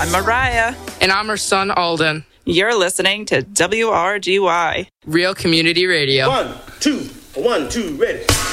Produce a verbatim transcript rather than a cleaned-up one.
I'm Mariah. And I'm her son, Alden. You're listening to W R G Y. Real Community Radio. One, two, one, two, ready.